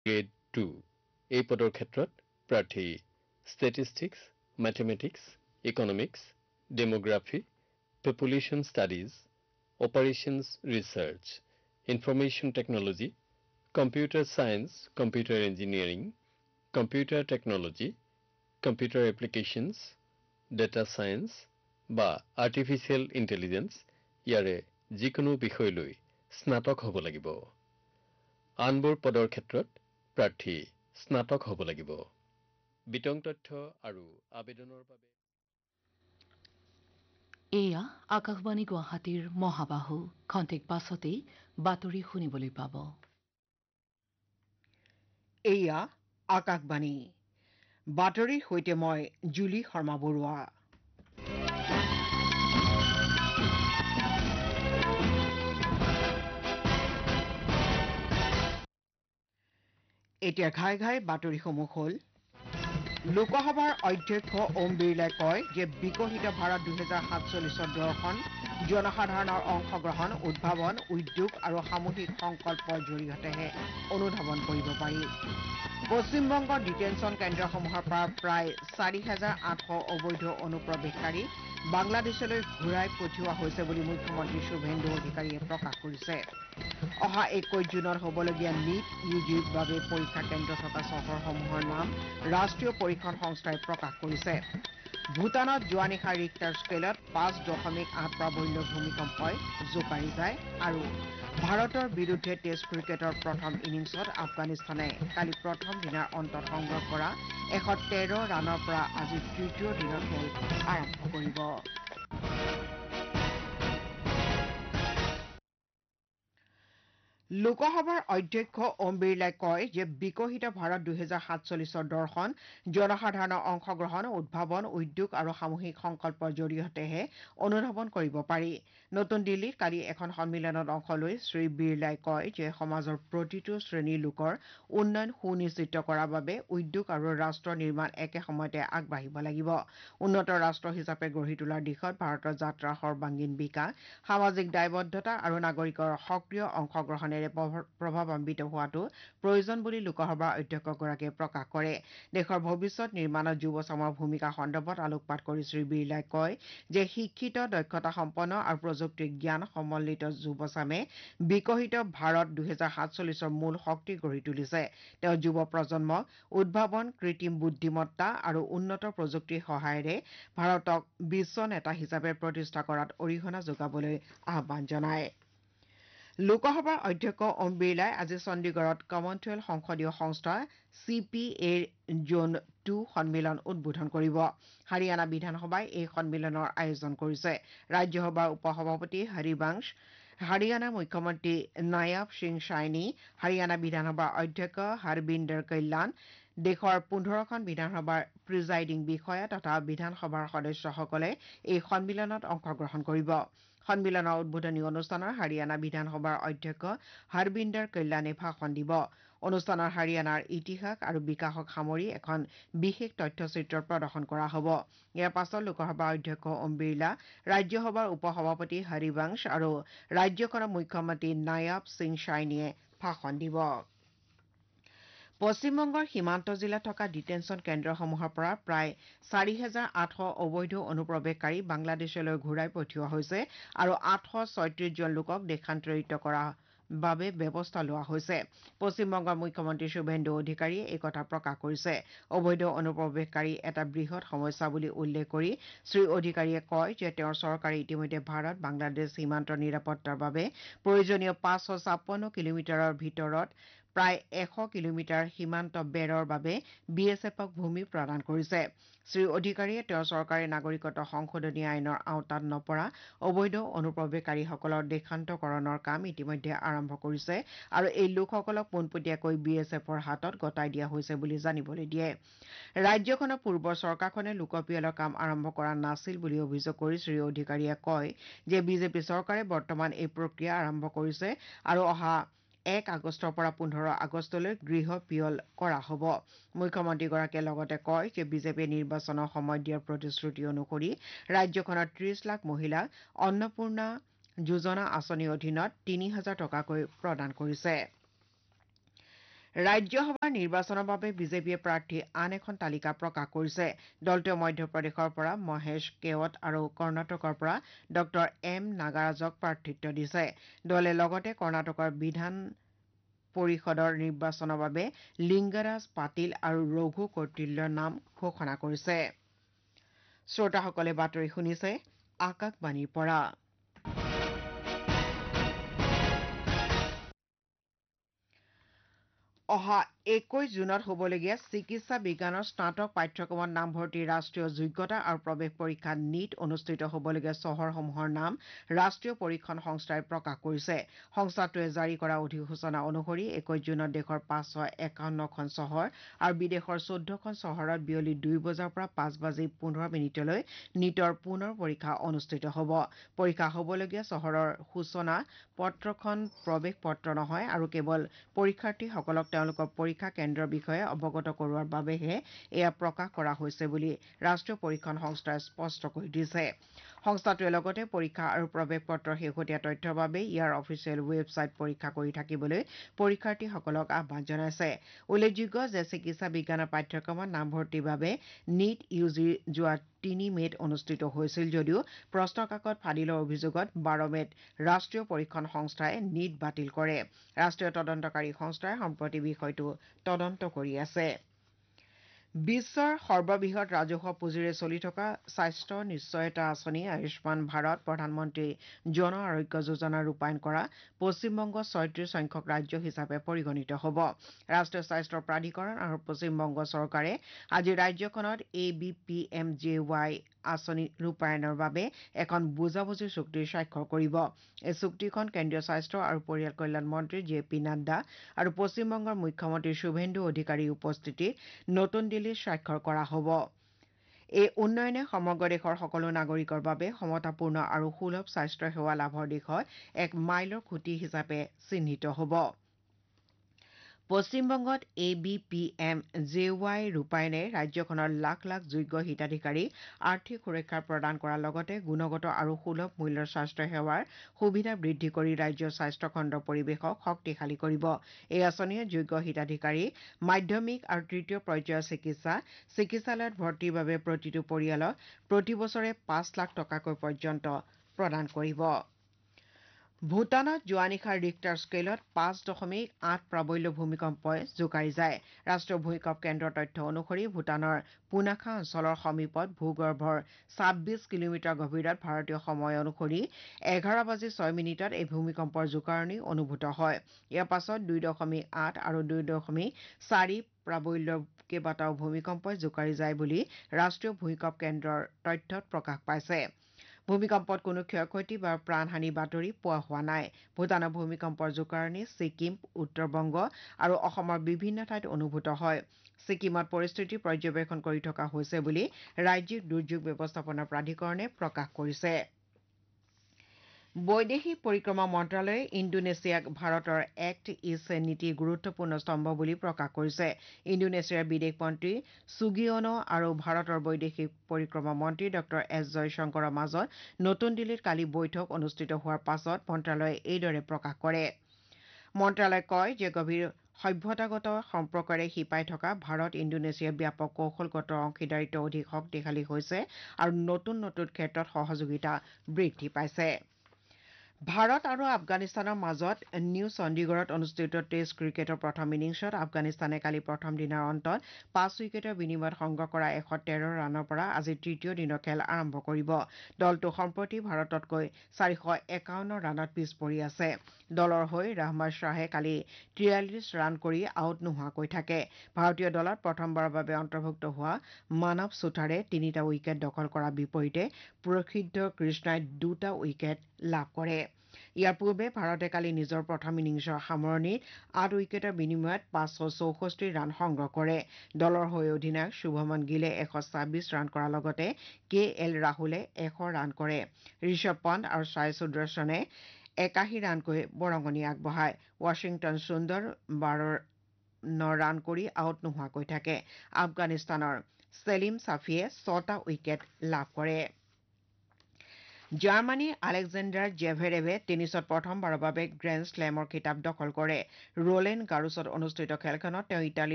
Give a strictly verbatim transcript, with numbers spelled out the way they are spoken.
Grade two এই পদৰ ক্ষেত্ৰত প্ৰাৰ্থী statistics, mathematics, economics, demography, population studies, operations research, information technology, computer science, computer engineering, computer technology, computer applications, data science বা artificial intelligence ইয়াৰে যিকোনো বিষয় লৈ স্নাতক হ'ব লাগিব। আনবোৰ পদৰ ক্ষেত্ৰত প্ৰাৰ্থী স্নাতক হ'ব লাগিব। বিতং তথ্য আৰু আবেদনৰ বাবে এয়া আকাশবাণী গুৱাহাটীৰ মহাবাহু খন্তেক পাছতেই বাতৰি শুনিবলৈ পাব। এয়া আকাশবাণী বাতৰিৰ সৈতে মই জুলি শৰ্মা বৰুৱা। এতিয়া ঘাই ঘাই বাতৰিসমূহ হ'ল। লোকসভাৰ অধ্যক্ষ ওম বিৰলাই কয় যে বিকশিত ভাৰত দুহেজাৰ সাতচল্লিছৰ দৰ্শন জনসাধাৰণৰ অংশগ্ৰহণ, উদ্ভাৱন, উদ্যোগ আৰু সামূহিক সংকল্পৰ জৰিয়তেহে অনুধাৱন কৰিব পাৰি। পশ্চিমবংগৰ ডিটেনশ্যন কেন্দ্ৰসমূহৰ পৰা প্ৰায় চাৰি হাজাৰ আঠশ অবৈধ অনুপ্ৰৱেশকাৰী বাংলাদেশলৈ ঘূৰাই পঠিওৱা হৈছে বুলি মুখ্যমন্ত্ৰী শুভেন্দু অধিকাৰীয়ে প্ৰকাশ কৰিছে। অহা একৈশ জুনত হ'বলগীয়া নীট ইউ জিৰ বাবে পৰীক্ষা কেন্দ্ৰ থকা চহৰসমূহৰ নাম ৰাষ্ট্ৰীয় পৰীক্ষণ সংস্থাই প্ৰকাশ কৰিছে। ভূটানত যোৱা নিশা ৰিক্টাৰ স্কেলত পাঁচ দশমিক আঠ প্ৰাবল্যৰ ভূমিকম্পই জোকাৰি যায় আৰু ভাৰতৰ বিৰুদ্ধে টেষ্ট ক্ৰিকেটৰ প্ৰথম ইনিংছত আফগানিস্তানে কালি প্ৰথম দিনাৰ অন্তত সংগ্ৰহ কৰা এশ তেৰ ৰানৰ পৰা আজি তৃতীয় দিনৰ খেল আৰম্ভ কৰিব। লোকসভাৰ অধ্যক্ষ ওম বিৰলাই কয় যে বিকশিত ভাৰত দুহেজাৰ সাতচল্লিছৰ দৰ্শন জনসাধাৰণৰ অংশগ্ৰহণ, উদ্ভাৱন, উদ্যোগ আৰু সামূহিক সংকল্পৰ জৰিয়তেহে অনুধাৱন কৰিব পাৰি। নতুন দিল্লীত কালি এখন সন্মিলনত অংশ লৈ শ্ৰী বিৰলাই কয় যে সমাজৰ প্ৰতিটো শ্ৰেণীৰ লোকৰ উন্নয়ন সুনিশ্চিত কৰাৰ বাবে উদ্যোগ আৰু ৰাষ্ট্ৰ নিৰ্মাণ একে সময়তে আগবাঢ়িব লাগিব। উন্নত ৰাষ্ট্ৰ হিচাপে গঢ়ি তোলাৰ দিশত ভাৰতৰ যাত্ৰাৰ সৰ্বাংগীন বিকাশ, সামাজিক দায়বদ্ধতা আৰু নাগৰিকৰ সক্ৰিয় অংশগ্ৰহণেৰে প্ৰভাৱান্বিত হোৱাটো প্ৰয়োজন বুলি লোকসভাৰ অধ্যক্ষগৰাকীয়ে প্ৰকাশ কৰে। দেশৰ ভৱিষ্যত নিৰ্মাণত যুৱচামৰ ভূমিকা সন্দৰ্ভত আলোকপাত কৰি শ্ৰী বিৰলাই কয় যে শিক্ষিত, দক্ষতা সম্পন্ন আৰু প্ৰযুক্তিৰ জ্ঞান সমন্বিত যুৱচামে বিকশিত ভাৰত দুহেজাৰ সাতচল্লিছৰ মূল শক্তি গঢ়ি তুলিছে। তেওঁ যুৱ প্ৰজন্মক উদ্ভাৱন, কৃত্ৰিম বুদ্ধিমত্তা আৰু উন্নত প্ৰযুক্তিৰ সহায়েৰে ভাৰতক বিশ্ব নেতা হিচাপে প্ৰতিষ্ঠা কৰাত অৰিহণা যোগাবলৈ আহ্বান জনায়। লোকসভাৰ অধ্যক্ষ ওম বিৰলাই আজি চণ্ডীগড়ত কমনৱেলথ সংসদীয় সংস্থা চি পি এৰ জোন টু সন্মিলন উদ্বোধন কৰিব। হাৰিয়ানা বিধানসভাই এই সন্মিলনৰ আয়োজন কৰিছে। ৰাজ্যসভাৰ উপসভাপতি হৰিবংশ, হাৰিয়ানাৰ মুখ্যমন্ত্ৰী নায়াব সিং চাইনি, হাৰিয়ানা বিধানসভাৰ অধ্যক্ষ হৰবিন্দৰ কল্যাণ, দেশৰ পোন্ধৰখন বিধানসভাৰ প্ৰিজাইডিং বিষয়া তথা বিধানসভাৰ সদস্যসকলে এই সন্মিলনত অংশগ্ৰহণ কৰিব। সন্মিলনৰ উদ্বোধনী অনুষ্ঠানত হাৰিয়ানা বিধানসভাৰ অধ্যক্ষ হৰবিন্দৰ কল্যাণে ভাষণ দিব। অনুষ্ঠানত হাৰিয়ানাৰ ইতিহাস আৰু বিকাশক সামৰি এখন বিশেষ তথ্যচিত্ৰৰ প্ৰদৰ্শন কৰা হ'ব। ইয়াৰ পাছত লোকসভাৰ অধ্যক্ষ ওম বিৰলা, ৰাজ্যসভাৰ উপসভাপতি হৰিবংশ আৰু ৰাজ্যখনৰ মুখ্যমন্ত্ৰী নায়াব সিং চাইনিয়ে ভাষণ দিব। পশ্চিমবংগৰ সীমান্ত জিলাত থকা ডিটেনশ্যন কেন্দ্ৰসমূহৰ পৰা প্ৰায় চাৰি হাজাৰ আঠশ অবৈধ অনুপ্ৰৱেশকাৰী বাংলাদেশলৈ ঘূৰাই পঠিওৱা হৈছে আৰু আঠশ ছয়ত্ৰিশ জন লোকক দেশান্তৰিত কৰাৰ বাবে ব্যৱস্থা লোৱা হৈছে। পশ্চিমবংগৰ মুখ্যমন্ত্ৰী শুভেন্দু অধিকাৰীয়ে এই কথা প্ৰকাশ কৰিছে। অবৈধ অনুপ্ৰৱেশকাৰী এটা বৃহৎ সমস্যা বুলি উল্লেখ কৰি শ্ৰী অধিকাৰীয়ে কয় যে তেওঁৰ চৰকাৰে ইতিমধ্যে ভাৰত বাংলাদেশ সীমান্তৰ নিৰাপত্তাৰ বাবে প্ৰয়োজনীয় পাঁচশ ছাপন্ন কিলোমিটাৰৰ ভিতৰত প্ৰায় এশ কিলোমিটাৰ সীমান্ত বেৰৰ বাবে বি এছ এফক ভূমি প্ৰদান কৰিছে। শ্ৰী অধিকাৰীয়ে তেওঁৰ চৰকাৰে নাগৰিকত্ব সংশোধনী আইনৰ আওতাত নপৰা অবৈধ অনুপ্ৰৱেশকাৰীসকলৰ দেশান্তকৰণৰ কাম ইতিমধ্যে আৰম্ভ কৰিছে আৰু এই লোকসকলক পোনপটীয়াকৈ বি এছ এফৰ হাতত গতাই দিয়া হৈছে বুলি জানিবলৈ দিয়ে। ৰাজ্যখনৰ পূৰ্বৰ চৰকাৰখনে লোকপিয়লৰ কাম আৰম্ভ কৰা নাছিল বুলি অভিযোগ কৰি শ্ৰী অধিকাৰীয়ে কয় যে বিজেপি চৰকাৰে বৰ্তমান এই প্ৰক্ৰিয়া আৰম্ভ কৰিছে আৰু অহা এক আগষ্টৰ পৰা পোন্ধৰ আগষ্টলৈ গৃহ পিয়ল কৰা হ'ব। মুখ্যমন্ত্ৰীগৰাকীয়ে লগতে কয় যে বিজেপিয়ে নিৰ্বাচনৰ সময়ত দিয়াৰ প্ৰতিশ্ৰুতি অনুসৰি ৰাজ্যখনৰ ত্ৰিশ লাখ মহিলাক অন্নপূৰ্ণা যোজনা আঁচনিৰ অধীনত তিনি হাজাৰ টকাকৈ প্ৰদান কৰিছে। ৰাজ্যসভাৰ নিৰ্বাচনৰ বাবে বিজেপিয়ে প্ৰাৰ্থী আন এখন তালিকা প্ৰকাশ কৰিছে দলটোৱে মধ্যপ্ৰদেশৰ পৰা মহেশ কেৱট আৰু কৰ্ণাটকৰ পৰা ডক্টৰ এম নাগাৰাজক প্ৰাৰ্থিত্ব দিছে দলে লগতে কৰ্ণাটকৰ বিধান পৰিষদৰ নিৰ্বাচনৰ বাবে লিংগাৰাজ পাটিল আৰু ৰঘু কৌটিল্যৰ নাম ঘোষণা কৰিছে শ্ৰোতাসকলে বাতৰি শুনিছে আকাশবাণীৰ পৰা অহা একৈশ জুনত হ'বলগীয়া চিকিৎসা বিজ্ঞানৰ স্নাতক পাঠ্যক্ৰমত নামভৰ্তি ৰাষ্ট্ৰীয় যোগ্যতা আৰু প্ৰৱেশ পৰীক্ষা নীট অনুষ্ঠিত হ'বলগীয়া চহৰসমূহৰ নাম ৰাষ্ট্ৰীয় পৰীক্ষণ সংস্থাই প্ৰকাশ কৰিছে সংস্থাটোৱে জাৰি কৰা অধিসূচনা অনুসৰি একৈশ জুনত দেশৰ পাঁচশ একাৱন্নখন চহৰ আৰু বিদেশৰ চৈধ্যখন চহৰত বিয়লি দুই বজাৰ পৰা পাঁচ বাজি পোন্ধৰ মিনিটলৈ নীটৰ পুনৰ পৰীক্ষা অনুষ্ঠিত হ'ব পৰীক্ষা হ'বলগীয়া চহৰৰ সূচনা পত্ৰখন প্ৰৱেশ পত্ৰ নহয় আৰু কেৱল পৰীক্ষাৰ্থীসকলক তেওঁলোকৰ পৰীক্ষা কেন্দ্ৰৰ বিষয়ে অৱগত কৰোৱাৰ বাবেহে এয়া প্ৰকাশ কৰা হৈছে বুলি ৰাষ্ট্ৰীয় পৰীক্ষণ সংস্থাই স্পষ্ট কৰি দিছে সংস্থাটোৱে লগতে পৰীক্ষা আৰু প্ৰৱেশ পত্ৰৰ শেহতীয়া তথ্যৰ বাবে ইয়াৰ অফিচিয়েল ৱেবছাইট পৰীক্ষা কৰি থাকিবলৈ পৰীক্ষাৰ্থীসকলক আহ্বান জনাইছে উল্লেখযোগ্য যে চিকিৎসা বিজ্ঞানৰ পাঠ্যক্ৰমত নামভৰ্তিৰ বাবে নীট ইউ জি যোৱা তিনি মেত অনুষ্ঠিত হৈছিল যদিও প্ৰশ্ন কাকত ফাদিলৰ অভিযোগত বাৰ মেত ৰাষ্ট্ৰীয় পৰীক্ষণ সংস্থাই নীট বাতিল কৰে ৰাষ্ট্ৰীয় তদন্তকাৰী সংস্থাই সম্প্ৰতি বিষয়টো তদন্ত কৰি আছে বিশ্বৰ সৰ্ববৃহৎ ৰাজহুৱা পুঁজিৰে চলি থকা স্বাস্থ্য নিশ্চয়তা আঁচনি আয়ুষ্মান ভাৰত প্ৰধানমন্ত্ৰী জন আৰোগ্য যোজনা ৰূপায়ণ কৰা পশ্চিমবংগ ছয়ত্ৰিশ সংখ্যক ৰাজ্য হিচাপে পৰিগণিত হ'ব ৰাষ্ট্ৰীয় স্বাস্থ্য প্ৰাধিকৰণ আৰু পশ্চিমবংগ চৰকাৰে আজি ৰাজ্যখনত A B P M J Y আঁচনি ৰূপায়ণৰ বাবে এখন বুজাবুজি চুক্তি স্বাক্ষৰ কৰিব এই চুক্তিখন কেন্দ্ৰীয় স্বাস্থ্য আৰু পৰিয়াল কল্যাণ মন্ত্ৰী জে পি নাড্ডা আৰু পশ্চিমবংগৰ মুখ্যমন্ত্ৰী শুভেন্দু অধিকাৰীৰ উপস্থিতিত নতুন দিল্লীত স্বাক্ষৰ কৰা হ'ব এই উন্নয়নে সমগ্ৰ দেশৰ সকলো নাগৰিকৰ বাবে সমতাপূৰ্ণ আৰু সুলভ স্বাস্থ্য সেৱা লাভৰ দিশত এক মাইলৰ খুঁটি হিচাপে চিহ্নিত হ'ব পশ্চিমবংগত A B P M J Y ৰূপায়ণে ৰাজ্যখনৰ লাখ লাখ যোগ্য হিতাধিকাৰীক আৰ্থিক সুৰক্ষা প্ৰদান কৰাৰ লগতে গুণগত আৰু সুলভ মূল্যৰ স্বাস্থ্য সেৱাৰ সুবিধা বৃদ্ধি কৰি ৰাজ্যৰ স্বাস্থ্য খণ্ডৰ পৰিৱেশক শক্তিশালী কৰিব এই আঁচনিয়ে যোগ্য হিতাধিকাৰীক মাধ্যমিক আৰু তৃতীয় পৰ্যায়ৰ চিকিৎসা চিকিৎসালয়ত ভৰ্তিৰ বাবে প্ৰতিটো পৰিয়ালক প্ৰতি বছৰে পাঁচ লাখ টকাকৈ পৰ্যন্ত প্ৰদান কৰিব ভূটানত যোৱা নিশাৰ ৰিক্টাৰ স্কেলত পাঁচ দশমিক আঠ প্ৰাবল্য ভূমিকম্পই জোকাৰি যায় ৰাষ্ট্ৰীয় ভূমিকম্প কেন্দ্ৰৰ তথ্য অনুসৰি ভূটানৰ পুনাখা অঞ্চলৰ সমীপত ভূগৰ্ভৰ ছাব্বিশ কিলোমিটাৰ গভীৰত ভাৰতীয় সময় অনুসৰি এঘাৰ বাজি ছয় মিনিটত এই ভূমিকম্পৰ জোকাৰণি অনুভূত হয় ইয়াৰ পাছত দুই দশমিক আঠ আৰু দুই দশমিক চাৰি প্ৰাবল্যৰ কেইবাটাও ভূমিকম্পই জোকাৰি যায় বুলি ৰাষ্ট্ৰীয় ভূমিকম্প কেন্দ্ৰৰ তথ্যত প্ৰকাশ পাইছে ভূমিকম্পত কোনো ক্ষয়ক্ষতি বা প্ৰাণহানিৰ বাতৰি পোৱা হোৱা নাই ভূটানৰ ভূমিকম্পৰ জোকাৰণি ছিকিম উত্তৰ বংগ আৰু অসমৰ বিভিন্ন ঠাইত অনুভূত হয় ছিকিমত পৰিস্থিতি পৰ্যবেক্ষণ কৰি থকা হৈছে বুলি ৰাজ্যিক দুৰ্যোগ ব্যৱস্থাপনা প্ৰাধিকৰণে প্ৰকাশ কৰিছে বৈদেশিক পৰিক্ৰমা মন্ত্ৰালয়ে ইণ্ডোনেছিয়াক ভাৰতৰ এক্ট ইষ্ট নীতিৰ গুৰুত্বপূৰ্ণ স্তম্ভ বুলি প্ৰকাশ কৰিছে ইণ্ডোনেছিয়াৰ বিদেশ মন্ত্ৰী সুগিঅনো আৰু ভাৰতৰ বৈদেশিক পৰিক্ৰমা মন্ত্ৰী ডক্টৰ এছ জয়শংকৰৰ মাজত নতুন দিল্লীত কালি বৈঠক অনুষ্ঠিত হোৱাৰ পাছত মন্ত্ৰালয়ে এইদৰে প্ৰকাশ কৰে মন্ত্ৰালয়ে কয় যে গভীৰ সভ্যতাগত সম্পৰ্কৰে শিপাই থকা ভাৰত ইণ্ডোনেছিয়াৰ ব্যাপক কৌশলগত অংশীদাৰিত্ব অধিক শক্তিশালী হৈছে আৰু নতুন নতুন ক্ষেত্ৰত সহযোগিতা বৃদ্ধি পাইছে ভাৰত আৰু আফগানিস্তানৰ মাজত নিউ চণ্ডীগড়ত অনুষ্ঠিত টেষ্ট ক্ৰিকেটৰ প্ৰথম ইনিংছত আফগানিস্তানে কালি প্ৰথম দিনাৰ অন্তত পাঁচ উইকেটৰ বিনিময়ত সংগ্ৰহ কৰা এশ তেৰ ৰানৰ পৰা আজি তৃতীয় দিনৰ খেল আৰম্ভ কৰিব দলটো সম্প্ৰতি ভাৰততকৈ চাৰিশ একাৱন্ন ৰানত পিছ পৰি আছে দলৰ হৈ ৰাহমান শ্বাহে কালি তিয়াল্লিছ ৰান কৰি আউট নোহোৱাকৈ থাকে ভাৰতীয় দলত প্ৰথমবাৰৰ বাবে অন্তৰ্ভুক্ত হোৱা মানৱ চুথাৰে তিনিটা উইকেট দখল কৰাৰ বিপৰীতে প্ৰসিদ্ধ কৃষ্ণাই দুটা উইকেট লাভ কৰে ইয়াৰ পূৰ্বে ভাৰতে কালি নিজৰ প্ৰথম ইনিংছৰ সামৰণিত আঠ উইকেটৰ বিনিময়ত পাঁচশ চৌষষ্ঠি ৰান সংগ্ৰহ কৰে দলৰ হৈ অধিনায়ক শুভমন গিলে এশ ছাব্বিছ ৰান কৰাৰ লগতে কে এল ৰাহুলে এশ ৰান কৰে ঋষভ পন্ত আৰু সাই সুদৰ্শনে একাশী ৰানকৈ বৰঙণি আগবঢ়ায় ৱাশ্বিংটন সুন্দৰ বাৰ ৰান কৰি আউট নোহোৱাকৈ থাকে আফগানিস্তানৰ ছেলিম ছাফিয়ে ছটা উইকেট লাভ কৰে জাৰ্মানীৰ আলেকজেণ্ডাৰ জেভেৰেভে টেনিছত প্ৰথমবাৰৰ বাবে গ্ৰেণ্ড শ্লেমৰ খিতাপ দখল কৰে ৰলেন গাৰুছত অনুষ্ঠিত খেলখনত তেওঁ ইটালীৰ